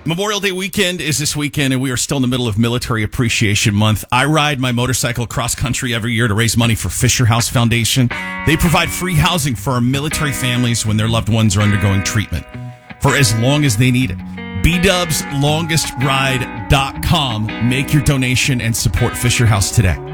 Memorial Day weekend is this weekend, and we are still in the middle of Military Appreciation Month. I ride my motorcycle cross country every year to raise money for Fisher House Foundation. They provide free housing for our military families when their loved ones are undergoing treatment for as long as they need it. BDubsLongestRide.com. Make your donation and support Fisher House today.